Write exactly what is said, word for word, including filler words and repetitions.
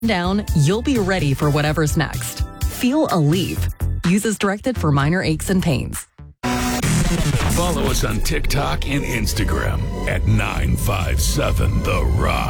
down, you'll be ready for whatever's next. Feel Aleve. Uses directed for minor aches and pains. Follow us on TikTok and Instagram at nine five seven The Rock.